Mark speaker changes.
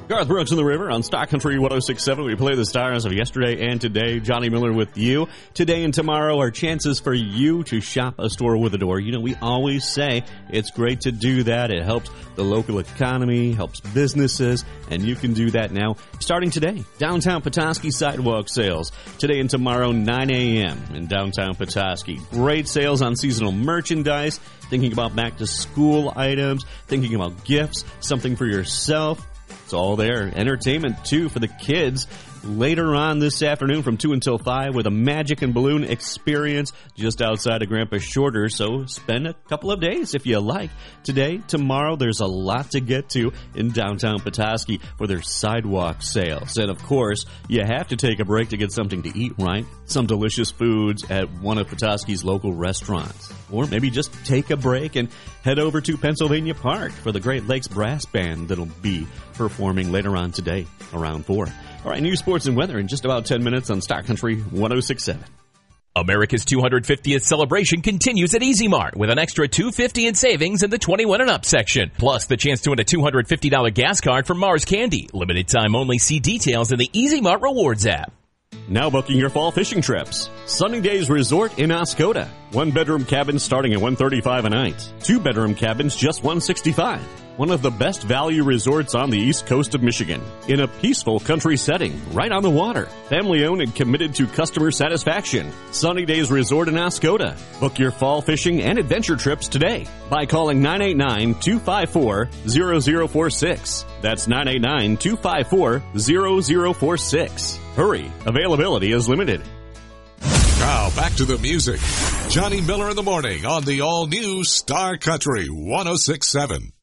Speaker 1: Garth Brooks in the River on Star Country 106.7. We play the stars of yesterday and today. Johnny Miller with you. Today and tomorrow are chances for you to shop a store with a door. You know, we always say it's great to do that. It helps the local economy, helps businesses, and you can do that now starting today. Downtown Petoskey sidewalk sales. Today and tomorrow, 9 a.m. in downtown Petoskey. Great sales on seasonal merchandise, thinking about back-to-school items, thinking about gifts, something for yourself. It's all there. Entertainment, too, for the kids. Later on this afternoon from 2 until 5 with a Magic and Balloon experience just outside of Grandpa Shorter. So spend a couple of days if you like. Today, tomorrow, there's a lot to get to in downtown Petoskey for their sidewalk sales. And, of course, you have to take a break to get something to eat, right? Some delicious foods at one of Petoskey's local restaurants. Or maybe just take a break and head over to Pennsylvania Park for the Great Lakes Brass Band that'll be performing later on today around 4. All right, news, sports, and weather in just about 10 minutes on Star Country 106.7.
Speaker 2: America's 250th celebration continues at Easy Mart with an extra $250 in savings in the 21 and up section. Plus, the chance to win a $250 gas card from Mars Candy. Limited time only. See details in the Easy Mart Rewards app.
Speaker 1: Now booking your fall fishing trips. Sunny Days Resort in Oscoda. 1-bedroom cabins starting at $135 a night. 2-bedroom cabins just $165. One of the best value resorts on the east coast of Michigan. In a peaceful country setting, right on the water. Family owned and committed to customer satisfaction. Sunny Days Resort in Oscoda. Book your fall fishing and adventure trips today by calling 989-254-0046. That's 989-254-0046. Hurry, availability is limited.
Speaker 3: Now back to the music. Johnny Miller in the morning on the all-new Star Country 106.7.